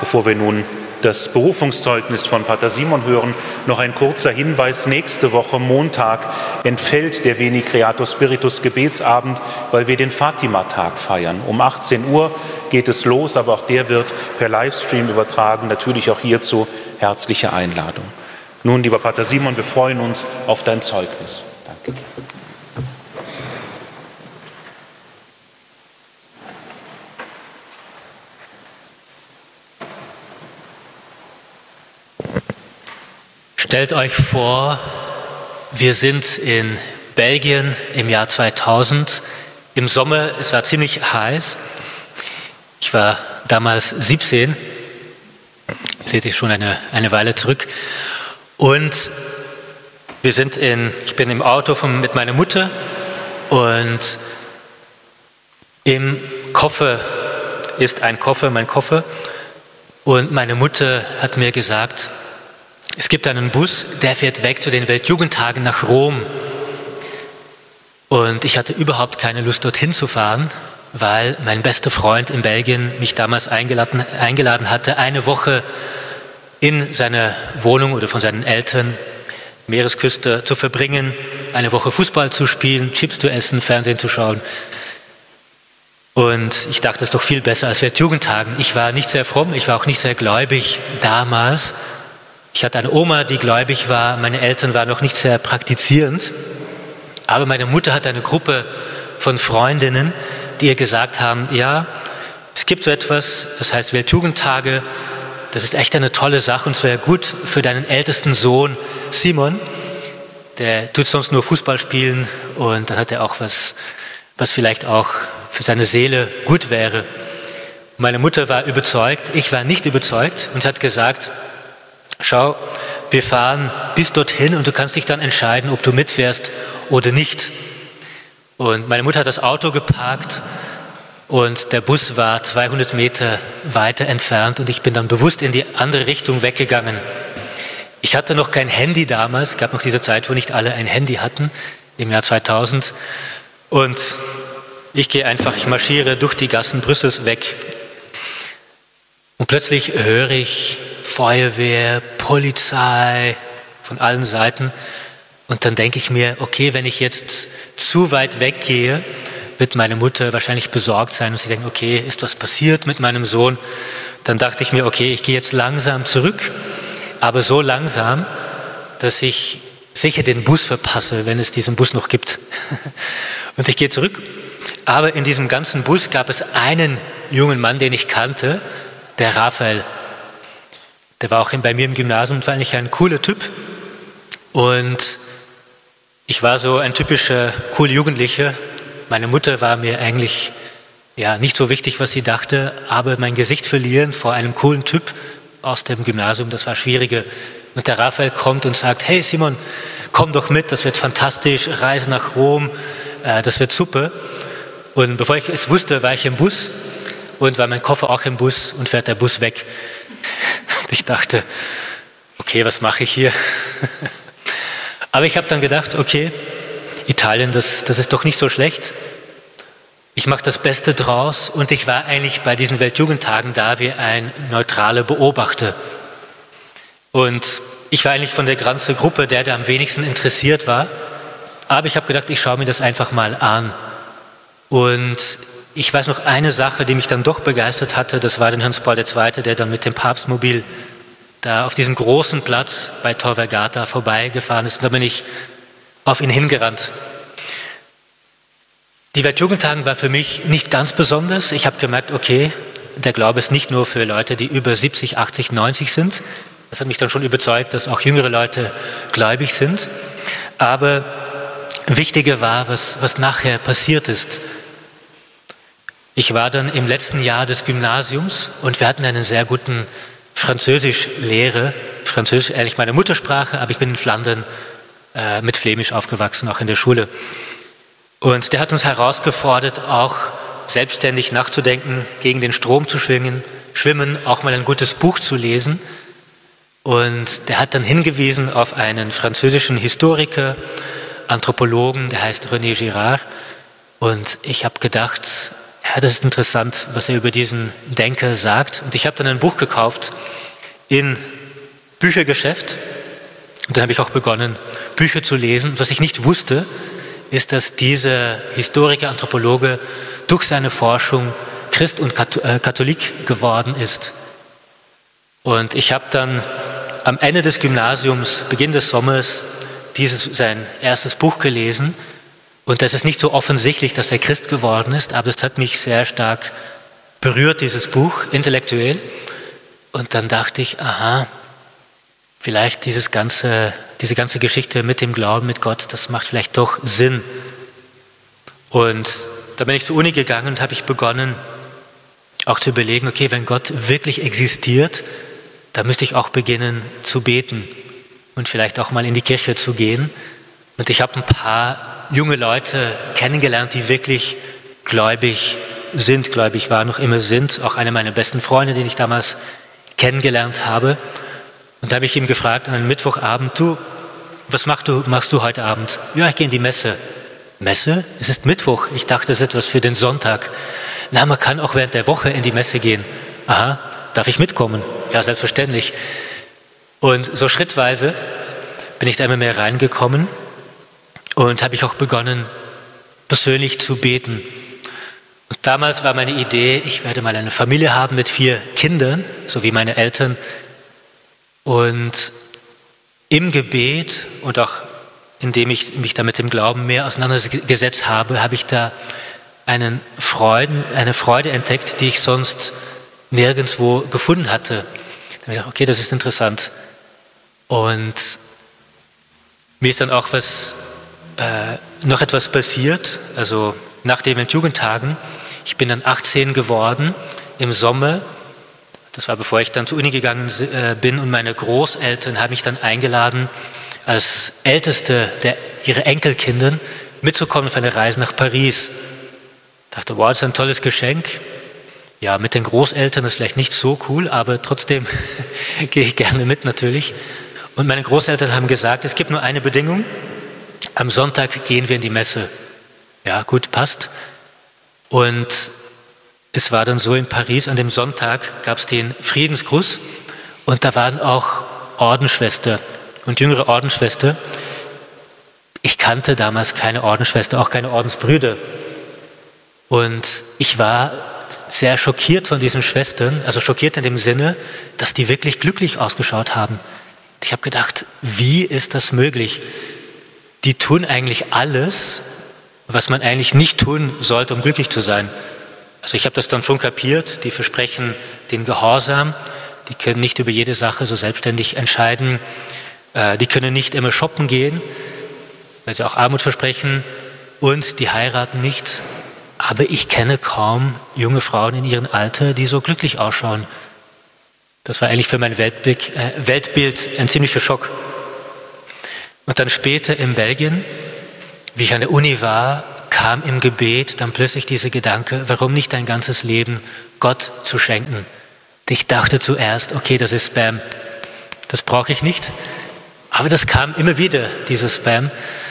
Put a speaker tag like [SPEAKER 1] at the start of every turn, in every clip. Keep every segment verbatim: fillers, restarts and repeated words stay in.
[SPEAKER 1] Bevor wir nun das Berufungszeugnis von Pater Simon hören, noch ein kurzer Hinweis. Nächste Woche Montag entfällt der Veni Creator Spiritus Gebetsabend, weil wir den Fatima-Tag feiern. Um achtzehn Uhr geht es los, aber auch der wird per Livestream übertragen. Natürlich auch hierzu herzliche Einladung. Nun, lieber Pater Simon, wir freuen uns auf dein Zeugnis. Danke.
[SPEAKER 2] Stellt euch vor, wir sind in Belgien im Jahr zweitausend. Im Sommer, es war ziemlich heiß. Ich war damals siebzehn. Seht ihr schon eine, eine Weile zurück. Und wir sind in, ich bin im Auto von, mit meiner Mutter und im Koffer ist ein Koffer, mein Koffer. Und meine Mutter hat mir gesagt, es gibt einen Bus, der fährt weg zu den Weltjugendtagen nach Rom. Und ich hatte überhaupt keine Lust, dorthin zu fahren, weil mein bester Freund in Belgien mich damals eingeladen, eingeladen hatte, eine Woche in seiner Wohnung oder von seinen Eltern, Meeresküste, zu verbringen, eine Woche Fußball zu spielen, Chips zu essen, Fernsehen zu schauen. Und ich dachte, das ist doch viel besser als Weltjugendtagen. Ich war nicht sehr fromm, ich war auch nicht sehr gläubig damals. Ich hatte eine Oma, die gläubig war, meine Eltern waren noch nicht sehr praktizierend, aber meine Mutter hat eine Gruppe von Freundinnen, die ihr gesagt haben, ja, es gibt so etwas, das heißt Weltjugendtage, das ist echt eine tolle Sache und es wäre gut für deinen ältesten Sohn Simon, der tut sonst nur Fußball spielen und dann hat er auch was, was vielleicht auch für seine Seele gut wäre. Meine Mutter war überzeugt, ich war nicht überzeugt und hat gesagt, schau, wir fahren bis dorthin und du kannst dich dann entscheiden, ob du mitfährst oder nicht. Und meine Mutter hat das Auto geparkt und der Bus war zweihundert Meter weiter entfernt und ich bin dann bewusst in die andere Richtung weggegangen. Ich hatte noch kein Handy damals, es gab noch diese Zeit, wo nicht alle ein Handy hatten, im Jahr zweitausend. Und ich gehe einfach, ich marschiere durch die Gassen Brüssels weg. Und plötzlich höre ich Feuerwehr, Polizei von allen Seiten. Und dann denke ich mir, okay, wenn ich jetzt zu weit weggehe, wird meine Mutter wahrscheinlich besorgt sein und sie denkt, okay, ist was passiert mit meinem Sohn? Dann dachte ich mir, okay, ich gehe jetzt langsam zurück, aber so langsam, dass ich sicher den Bus verpasse, wenn es diesen Bus noch gibt. Und ich gehe zurück. Aber in diesem ganzen Bus gab es einen jungen Mann, den ich kannte, der Raphael. Der war auch bei mir im Gymnasium und war eigentlich ein cooler Typ. Und ich war so ein typischer cooler Jugendlicher. Meine Mutter war mir eigentlich ja, nicht so wichtig, was sie dachte, aber mein Gesicht verlieren vor einem coolen Typ aus dem Gymnasium, das war schwieriger. Und der Raphael kommt und sagt, hey Simon, komm doch mit, das wird fantastisch, Reise nach Rom, äh, das wird super. Und bevor ich es wusste, war ich im Bus und war mein Koffer auch im Bus und fährt der Bus weg. Ich dachte, okay, was mache ich hier? Aber ich habe dann gedacht, okay, Italien, das, das ist doch nicht so schlecht. Ich mache das Beste draus und ich war eigentlich bei diesen Weltjugendtagen da wie ein neutraler Beobachter. Und ich war eigentlich von der ganzen Gruppe der, der am wenigsten interessiert war. Aber ich habe gedacht, ich schaue mir das einfach mal an. Und ich weiß noch eine Sache, die mich dann doch begeistert hatte, das war der Johannes Paul der Zweite, der dann mit dem Papstmobil da auf diesem großen Platz bei Tor Vergata vorbeigefahren ist. Und da bin ich auf ihn hingerannt. Die Weltjugendtagen war für mich nicht ganz besonders. Ich habe gemerkt, okay, der Glaube ist nicht nur für Leute, die über siebzig, achtzig, neunzig sind. Das hat mich dann schon überzeugt, dass auch jüngere Leute gläubig sind. Aber wichtiger war, was, was nachher passiert ist. Ich war dann im letzten Jahr des Gymnasiums und wir hatten einen sehr guten Französischlehrer. Französisch eigentlich meine Muttersprache, aber ich bin in Flandern äh, mit Flämisch aufgewachsen, auch in der Schule. Und der hat uns herausgefordert, auch selbstständig nachzudenken, gegen den Strom zu schwingen, schwimmen, auch mal ein gutes Buch zu lesen. Und der hat dann hingewiesen auf einen französischen Historiker, Anthropologen, der heißt René Girard. Und ich habe gedacht, ja, das ist interessant, was er über diesen Denker sagt. Und ich habe dann ein Buch gekauft in Büchergeschäft. Und dann habe ich auch begonnen, Bücher zu lesen. Was ich nicht wusste, ist, dass dieser Historiker, Anthropologe durch seine Forschung Christ und Katholik geworden ist. Und ich habe dann am Ende des Gymnasiums, Beginn des Sommers, dieses, sein erstes Buch gelesen. Und das ist nicht so offensichtlich, dass er Christ geworden ist, aber es hat mich sehr stark berührt, dieses Buch, intellektuell. Und dann dachte ich, aha, vielleicht dieses ganze, diese ganze Geschichte mit dem Glauben, mit Gott, das macht vielleicht doch Sinn. Und da bin ich zur Uni gegangen und habe ich begonnen, auch zu überlegen, okay, wenn Gott wirklich existiert, dann müsste ich auch beginnen zu beten und vielleicht auch mal in die Kirche zu gehen. Und ich habe ein paar junge Leute kennengelernt, die wirklich gläubig sind, gläubig waren, noch immer sind. Auch einer meiner besten Freunde, den ich damals kennengelernt habe. Und da habe ich ihn gefragt an einem Mittwochabend, du, was machst du, machst du heute Abend? Ja, ich gehe in die Messe. Messe? Es ist Mittwoch. Ich dachte, das ist etwas für den Sonntag. Na, man kann auch während der Woche in die Messe gehen. Aha, darf ich mitkommen? Ja, selbstverständlich. Und so schrittweise bin ich da immer mehr reingekommen. Und habe ich auch begonnen, persönlich zu beten. Und damals war meine Idee, ich werde mal eine Familie haben mit vier Kindern, so wie meine Eltern. Und im Gebet und auch indem ich mich da mit dem Glauben mehr auseinandergesetzt habe, habe ich da einen Freuden, eine Freude entdeckt, die ich sonst nirgendwo gefunden hatte. Da habe ich gedacht, okay, das ist interessant. Und mir ist dann auch was Äh, noch etwas passiert, also nach den Jugendtagen. Ich bin dann achtzehn geworden im Sommer. Das war bevor ich dann zur Uni gegangen äh, bin und meine Großeltern haben mich dann eingeladen, als Älteste der, ihrer Enkelkinder mitzukommen auf eine Reise nach Paris. Ich dachte, wow, das ist ein tolles Geschenk. Ja, mit den Großeltern ist vielleicht nicht so cool, aber trotzdem gehe ich gerne mit natürlich. Und meine Großeltern haben gesagt, es gibt nur eine Bedingung. Am Sonntag gehen wir in die Messe. Ja, gut, passt. Und es war dann so in Paris, an dem Sonntag gab es den Friedensgruß und da waren auch Ordensschwestern und jüngere Ordensschwestern. Ich kannte damals keine Ordensschwester, auch keine Ordensbrüder. Und ich war sehr schockiert von diesen Schwestern, also schockiert in dem Sinne, dass die wirklich glücklich ausgeschaut haben. Ich habe gedacht, wie ist das möglich? Die tun eigentlich alles, was man eigentlich nicht tun sollte, um glücklich zu sein. Also ich habe das dann schon kapiert, die versprechen den Gehorsam, die können nicht über jede Sache so selbstständig entscheiden, äh, die können nicht immer shoppen gehen, weil sie auch Armut versprechen und die heiraten nicht. Aber ich kenne kaum junge Frauen in ihrem Alter, die so glücklich ausschauen. Das war eigentlich für mein Weltblick, äh, Weltbild ein ziemlicher Schock. Und dann später in Belgien, wie ich an der Uni war, kam im Gebet dann plötzlich dieser Gedanke, warum nicht dein ganzes Leben Gott zu schenken? Ich dachte zuerst, okay, das ist Spam, das brauche ich nicht. Aber das kam immer wieder, dieses Spam.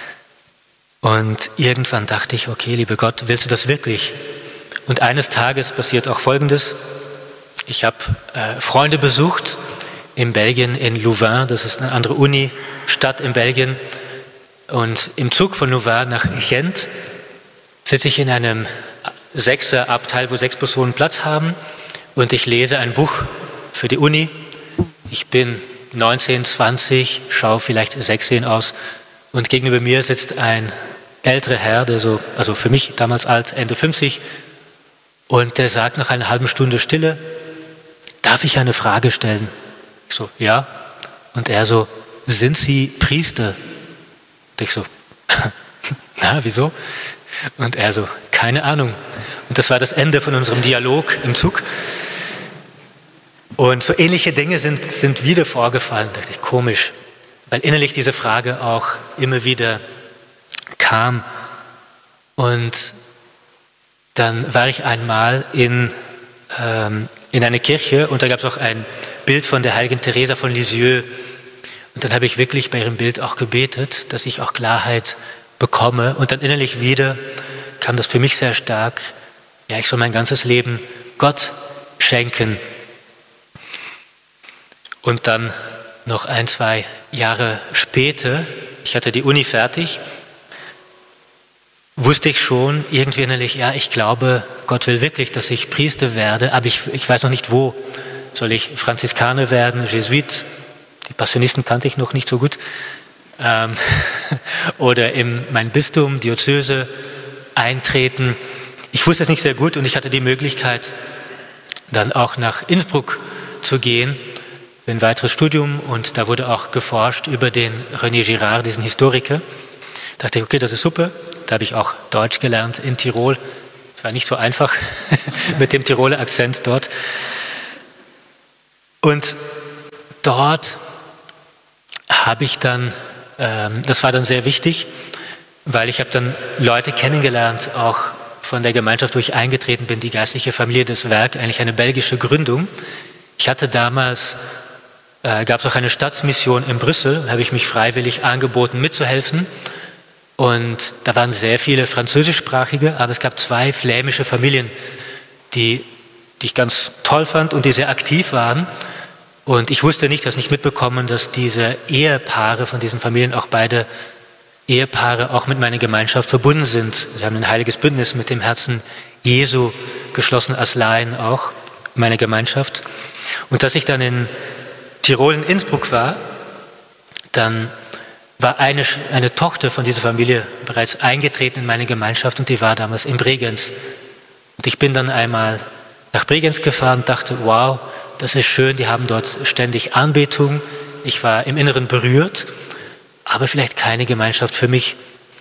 [SPEAKER 2] Und irgendwann dachte ich, okay, lieber Gott, willst du das wirklich? Und eines Tages passiert auch Folgendes. Ich habe äh, Freunde besucht, in Belgien, in Louvain, das ist eine andere Uni-Stadt in Belgien. Und im Zug von Louvain nach Gent sitze ich in einem Sechser-Abteil, wo sechs Personen Platz haben. Und ich lese ein Buch für die Uni. Ich bin neunzehn, zwanzig, schaue vielleicht sechzehn aus. Und gegenüber mir sitzt ein älterer Herr, der so, also für mich damals alt, Ende fünfzig. Und der sagt nach einer halben Stunde Stille, darf ich eine Frage stellen? Ich so, ja. Und er so, sind Sie Priester? Und ich so, na, wieso? Und er so, keine Ahnung. Und das war das Ende von unserem Dialog im Zug. Und so ähnliche Dinge sind, sind wieder vorgefallen. Da dachte ich, komisch, weil innerlich diese Frage auch immer wieder kam. Und dann war ich einmal in, ähm, in einer Kirche und da gab es auch ein Bild von der heiligen Teresa von Lisieux. Und dann habe ich wirklich bei ihrem Bild auch gebetet, dass ich auch Klarheit bekomme. Und dann innerlich wieder kam das für mich sehr stark. ja, ich soll mein ganzes Leben Gott schenken. Und dann noch ein, zwei Jahre später, ich hatte die Uni fertig, wusste ich schon irgendwie innerlich, ja, ich glaube, Gott will wirklich, dass ich Priester werde, aber ich, ich weiß noch nicht wo. Soll ich Franziskaner werden, Jesuit? Die Passionisten kannte ich noch nicht so gut. Ähm, oder in mein Bistum, Diözese eintreten. Ich wusste es nicht sehr gut und ich hatte die Möglichkeit, dann auch nach Innsbruck zu gehen, für ein weiteres Studium, und da wurde auch geforscht über den René Girard, diesen Historiker. Da dachte ich, okay, das ist super. Da habe ich auch Deutsch gelernt in Tirol. Es war nicht so einfach mit dem Tiroler Akzent dort. Und dort habe ich dann, ähm, das war dann sehr wichtig, weil ich habe dann Leute kennengelernt, auch von der Gemeinschaft, wo ich eingetreten bin, die geistliche Familie des Werk, eigentlich eine belgische Gründung. Ich hatte damals, äh, gab es auch eine Stadtmission in Brüssel, da habe ich mich freiwillig angeboten mitzuhelfen. Und da waren sehr viele französischsprachige, aber es gab zwei flämische Familien, die, die ich ganz toll fand und die sehr aktiv waren. Und ich wusste nicht, dass nicht mitbekommen, dass diese Ehepaare von diesen Familien, auch beide Ehepaare, auch mit meiner Gemeinschaft verbunden sind. Sie haben ein heiliges Bündnis mit dem Herzen Jesu geschlossen als Laien auch, meine Gemeinschaft. Und dass ich dann in Tirol, in Innsbruck war, dann war eine, eine Tochter von dieser Familie bereits eingetreten in meine Gemeinschaft und die war damals in Bregenz. Und ich bin dann einmal nach Bregenz gefahren und dachte, wow, das ist schön, die haben dort ständig Anbetung. Ich war im Inneren berührt, aber vielleicht keine Gemeinschaft für mich.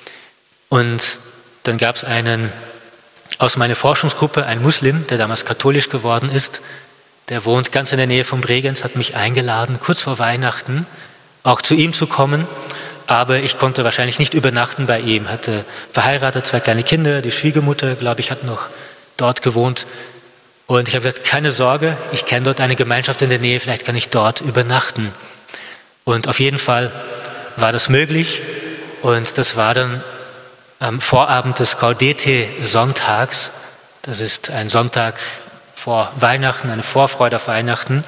[SPEAKER 2] Und dann gab es einen aus meiner Forschungsgruppe, einen Muslim, der damals katholisch geworden ist, der wohnt ganz in der Nähe von Bregenz, hat mich eingeladen, kurz vor Weihnachten auch zu ihm zu kommen. Aber ich konnte wahrscheinlich nicht übernachten bei ihm. Hatte verheiratet, zwei kleine Kinder, die Schwiegermutter, glaube ich, hat noch dort gewohnt. Und ich habe gesagt, keine Sorge, ich kenne dort eine Gemeinschaft in der Nähe, vielleicht kann ich dort übernachten. Und auf jeden Fall war das möglich. Und das war dann am Vorabend des Gaudete-Sonntags. Das ist ein Sonntag vor Weihnachten, eine Vorfreude auf Weihnachten.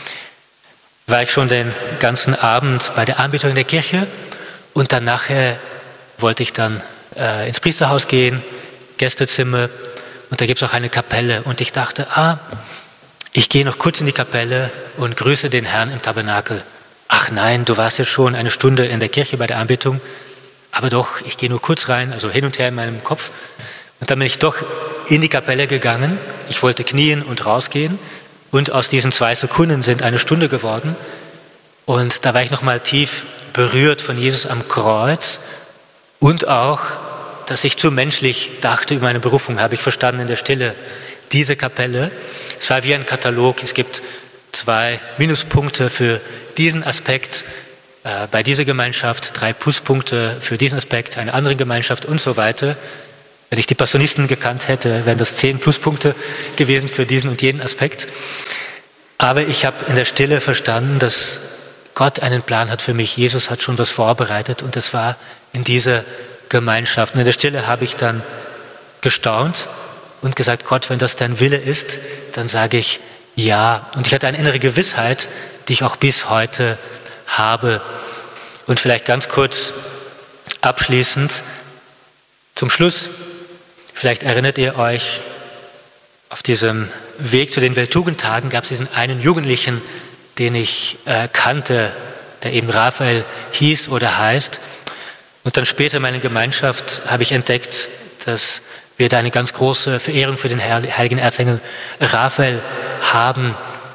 [SPEAKER 2] War ich schon den ganzen Abend bei der Anbetung in der Kirche. Und dann nachher wollte ich dann äh, ins Priesterhaus gehen, Gästezimmer, und da gibt es auch eine Kapelle. Und ich dachte, ah, ich gehe noch kurz in die Kapelle und grüße den Herrn im Tabernakel. Ach nein, du warst jetzt schon eine Stunde in der Kirche bei der Anbetung, aber doch, ich gehe nur kurz rein, also hin und her in meinem Kopf. Und dann bin ich doch in die Kapelle gegangen. Ich wollte knien und rausgehen. Und aus diesen zwei Sekunden sind eine Stunde geworden. Und da war ich nochmal tief berührt von Jesus am Kreuz und auch, dass ich zu menschlich dachte über meine Berufung, habe ich verstanden in der Stille. Diese Kapelle, es war wie ein Katalog, es gibt zwei Minuspunkte für diesen Aspekt äh, bei dieser Gemeinschaft, drei Pluspunkte für diesen Aspekt, eine andere Gemeinschaft und so weiter. Wenn ich die Passionisten gekannt hätte, wären das zehn Pluspunkte gewesen für diesen und jenen Aspekt. Aber ich habe in der Stille verstanden, dass Gott einen Plan hat für mich. Jesus hat schon was vorbereitet und es war in dieser Gemeinschaft. Und in der Stille habe ich dann gestaunt und gesagt, Gott, wenn das dein Wille ist, dann sage ich ja. Und ich hatte eine innere Gewissheit, die ich auch bis heute habe. Und vielleicht ganz kurz abschließend zum Schluss, vielleicht erinnert ihr euch, auf diesem Weg zu den Welttugendtagen gab es diesen einen Jugendlichen, den ich äh, kannte, der eben Raphael hieß oder heißt. Und dann später in meiner Gemeinschaft habe ich entdeckt, dass wir da eine ganz große Verehrung für den heiligen Erzengel Raphael haben.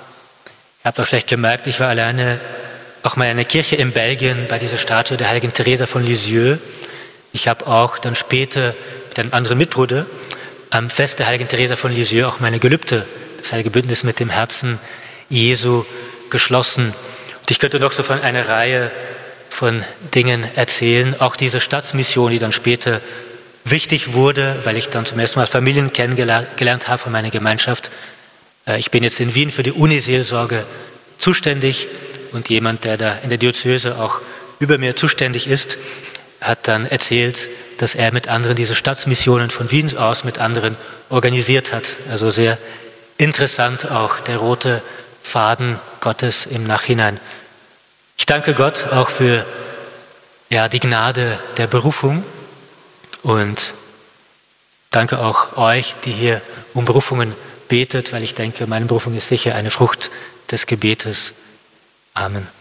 [SPEAKER 2] Ihr habt auch vielleicht gemerkt, ich war alleine auch mal in einer Kirche in Belgien bei dieser Statue der heiligen Teresa von Lisieux. Ich habe auch dann später mit einem anderen Mitbruder am Fest der heiligen Teresa von Lisieux auch meine Gelübde, das heilige Bündnis mit dem Herzen Jesu, geschlossen. Und ich könnte noch so von einer Reihe von Dingen erzählen. Auch diese Stadtmission, die dann später wichtig wurde, weil ich dann zum ersten Mal Familien kennengelernt habe von meiner Gemeinschaft. Ich bin jetzt in Wien für die Uniseelsorge zuständig und jemand, der da in der Diözese auch über mir zuständig ist. hat dann erzählt, dass er mit anderen diese Stadtmissionen von Wien aus mit anderen organisiert hat. Also sehr interessant auch der rote Faden Gottes im Nachhinein. Ich danke Gott auch für ja, die Gnade der Berufung und danke auch euch, die hier um Berufungen betet, weil ich denke, meine Berufung ist sicher eine Frucht des Gebetes. Amen.